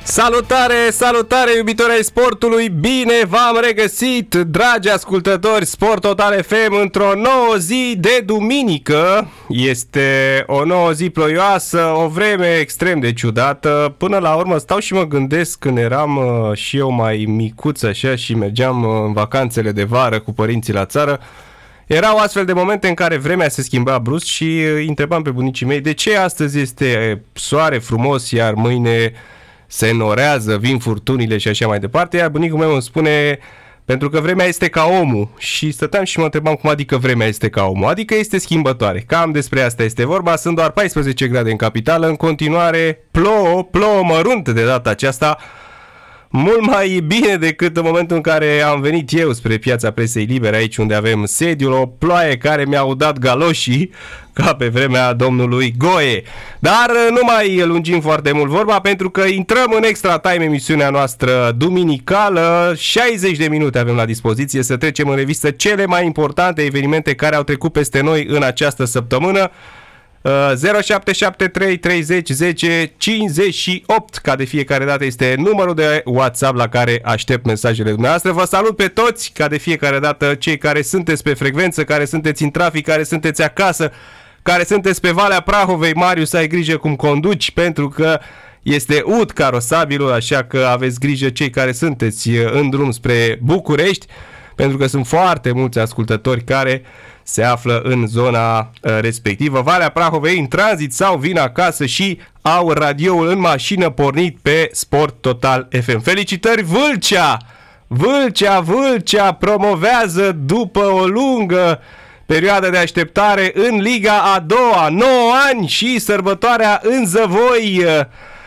Salutare, salutare iubitori ai sportului, bine v-am regăsit, dragi ascultători Sport Total FM, într-o nouă zi de duminică. Este o nouă zi ploioasă, o vreme extrem de ciudată. Până la urmă stau și mă gândesc când eram și eu mai micuț așa și mergeam în vacanțele de vară cu părinții la țară. Erau astfel de momente în care vremea se schimba brusc și îi întrebam pe bunicii mei de ce astăzi este soare frumos, iar mâine se înnorează, vin furtunile și așa mai departe, iar bunicul meu îmi spune pentru că vremea este ca omul. Și stăteam și mă întrebam cum adică vremea este ca omul, adică este schimbătoare. Cam despre asta este vorba, sunt doar 14 grade în capitală, în continuare plouă mărunt de data aceasta, mult mai bine decât în momentul în care am venit eu spre Piața Presei Libere, aici unde avem sediul, o ploaie care mi-au dat galoșii, ca pe vremea domnului Goe. Dar nu mai lungim foarte mult vorba, pentru că intrăm în Extra Time, emisiunea noastră duminicală. 60 de minute avem la dispoziție să trecem în revistă cele mai importante evenimente care au trecut peste noi în această săptămână. 0773 30 10 58, ca de fiecare dată este numărul de WhatsApp la care aștept mesajele dumneavoastră. Vă salut pe toți, ca de fiecare dată, cei care sunteți pe frecvență, care sunteți în trafic, care sunteți acasă, care sunteți pe Valea Prahovei. Marius, ai grijă cum conduci, pentru că este ud carosabilul, așa că aveți grijă cei care sunteți în drum spre București, pentru că sunt foarte mulți ascultători care se află în zona respectivă. Valea Prahovei în tranzit sau vin acasă și au radioul în mașină pornit pe Sport Total FM. Felicitări Vâlcea! Vâlcea promovează după o lungă perioadă de așteptare în Liga a doua. 9 ani și sărbătoarea în Zăvoi.